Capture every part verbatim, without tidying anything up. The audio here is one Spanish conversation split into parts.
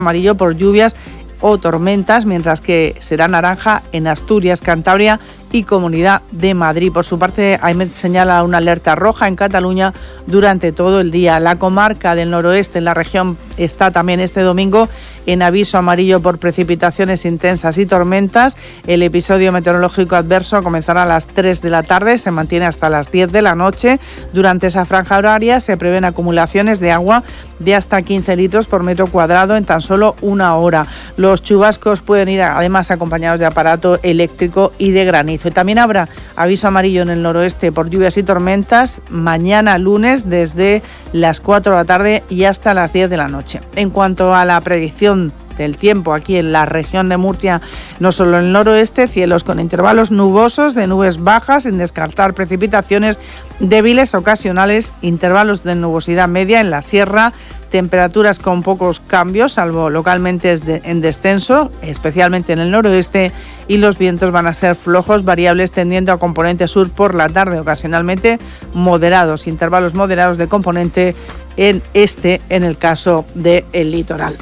amarillo por lluvias o tormentas, mientras que será naranja en Asturias, Cantabria y Comunidad de Madrid. Por su parte, AEMET señala una alerta roja en Cataluña durante todo el día. La comarca del noroeste en la región está también este domingo en aviso amarillo por precipitaciones intensas y tormentas. El episodio meteorológico adverso comenzará a las tres de la tarde, se mantiene hasta las diez de la noche. Durante esa franja horaria se prevén acumulaciones de agua de hasta quince litros por metro cuadrado en tan solo una hora. Los chubascos pueden ir además acompañados de aparato eléctrico y de granizo. Y también habrá aviso amarillo en el noroeste por lluvias y tormentas mañana lunes desde las cuatro de la tarde y hasta las diez de la noche. En cuanto a la predicción del tiempo aquí en la región de Murcia, no solo en el noroeste, cielos con intervalos nubosos de nubes bajas, sin descartar precipitaciones débiles ocasionales, intervalos de nubosidad media en la sierra, temperaturas con pocos cambios, salvo localmente en descenso, especialmente en el noroeste, y los vientos van a ser flojos, variables, tendiendo a componente sur por la tarde, ocasionalmente moderados, intervalos moderados de componente en este, en el caso del litoral.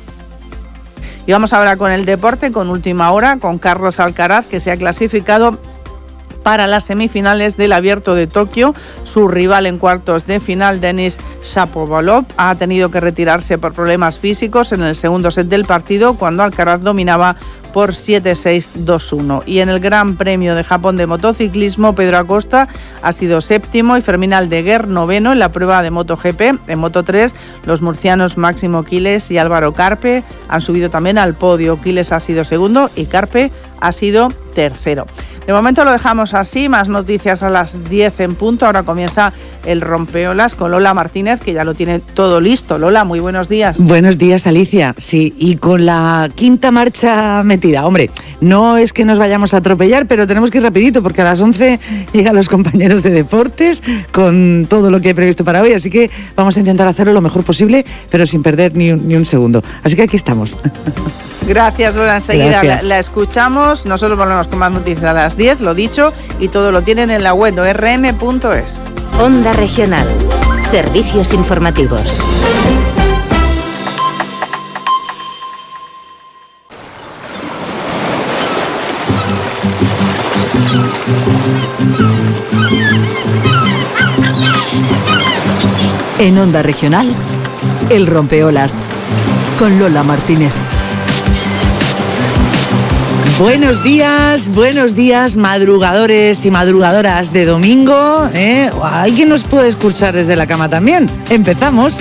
Y vamos ahora con el deporte, con última hora, con Carlos Alcaraz, que se ha clasificado para las semifinales del Abierto de Tokio. Su rival en cuartos de final, Denis Shapovalov, ha tenido que retirarse por problemas físicos en el segundo set del partido, cuando Alcaraz dominaba por siete seis dos uno. Y en el Gran Premio de Japón de motociclismo, Pedro Acosta ha sido séptimo y Fermín Aldeguer noveno en la prueba de MotoGP. En Moto tres, los murcianos Máximo Quiles y Álvaro Carpe han subido también al podio. Quiles ha sido segundo y Carpe ha sido tercero. De momento lo dejamos así, más noticias a las diez en punto. Ahora comienza el Rompeolas con Lola Martínez, que ya lo tiene todo listo. Lola, muy buenos días. Buenos días, Alicia. Sí, y con la quinta marcha metida. Hombre, no es que nos vayamos a atropellar, pero tenemos que ir rapidito, porque a las once llegan los compañeros de deportes con todo lo que he previsto para hoy. Así que vamos a intentar hacerlo lo mejor posible, pero sin perder ni un, ni un segundo. Así que aquí estamos. Gracias, Lola. Enseguida la, la escuchamos. Nosotros volvemos con más noticias a las diez, lo dicho, y todo lo tienen en la web o r m punto es. Onda Regional. Servicios informativos. En Onda Regional, El Rompeolas, con Lola Martínez. Buenos días, buenos días, madrugadores y madrugadoras de domingo, ¿eh? Hay quien nos puede escuchar desde la cama también. Empezamos.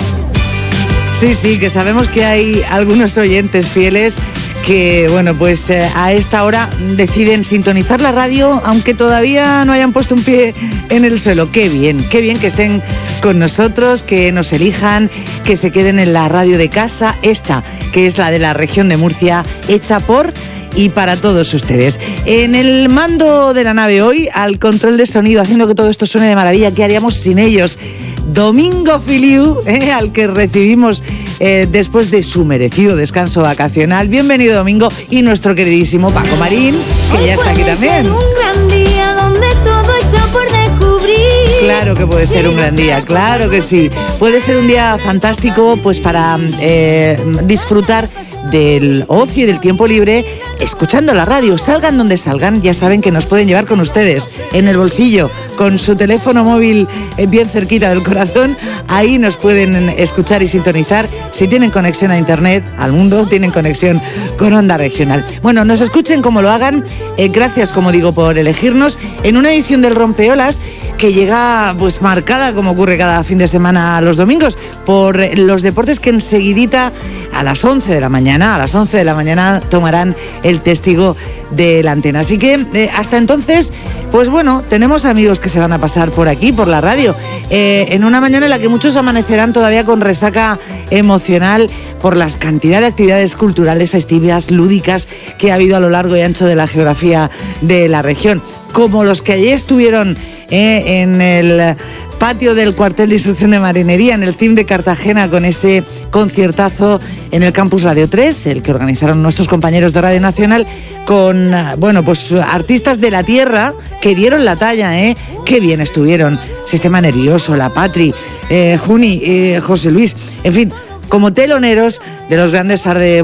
Sí, sí, que sabemos que hay algunos oyentes fieles que, bueno, pues eh, a esta hora deciden sintonizar la radio, aunque todavía no hayan puesto un pie en el suelo. Qué bien, qué bien que estén con nosotros, que nos elijan, que se queden en la radio de casa, esta, que es la de la región de Murcia, hecha por y para todos ustedes. En el mando de la nave hoy, al control de sonido, haciendo que todo esto suene de maravilla, ¿qué haríamos sin ellos? Domingo Filiu, eh, al que recibimos eh, después de su merecido descanso vacacional. Bienvenido, Domingo, y nuestro queridísimo Paco Marín, que hoy ya está aquí también. Un gran día donde todo está por descubrir. Claro que puede ser un gran día, claro que sí. Puede ser un día fantástico, pues para eh, disfrutar del ocio y del tiempo libre escuchando la radio. Salgan donde salgan, ya saben que nos pueden llevar con ustedes en el bolsillo, con su teléfono móvil bien cerquita del corazón. Ahí nos pueden escuchar y sintonizar. Si tienen conexión a internet, al mundo, tienen conexión con Onda Regional. Bueno, nos escuchen como lo hagan. Eh, gracias, como digo, por elegirnos en una edición del Rompeolas que llega pues marcada, como ocurre cada fin de semana los domingos, por los deportes que enseguidita a las once de la mañana, a las once de la mañana tomarán el testigo de la antena. Así que eh, hasta entonces, pues bueno, tenemos amigos que se van a pasar por aquí, por la radio, eh, en una mañana en la que muchos amanecerán todavía con resaca emocional por las cantidad de actividades culturales, festivas, lúdicas que ha habido a lo largo y ancho de la geografía de la región, como los que ayer estuvieron eh, en el patio del cuartel de instrucción de marinería, en el C I M de Cartagena, con ese conciertazo en el Campus Radio tres, el que organizaron nuestros compañeros de Radio Nacional, con, bueno, pues artistas de la tierra que dieron la talla, ¿eh? Qué bien estuvieron. Sistema Nervioso, La Patri, eh, Juni, eh, José Luis, en fin, como teloneros de los grandes arde